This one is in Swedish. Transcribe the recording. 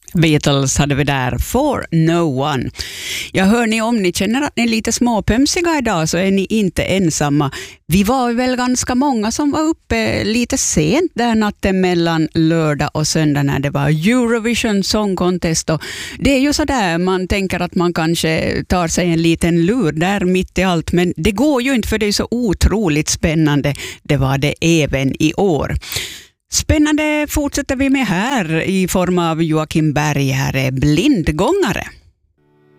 Beatles hade vi där, For No One. Jag hör ni om ni känner att ni är lite småpömsiga idag så är ni inte ensamma. Vi var väl ganska många som var uppe lite sent där natten mellan lördag och söndag när det var Eurovision Song Contest. Och det är ju så där man tänker att man kanske tar sig en liten lur där mitt i allt, men det går ju inte för det är så otroligt spännande. Det var det även i år. Spännande fortsätter vi med här i form av Joakim Berg. Här är Blindgångare.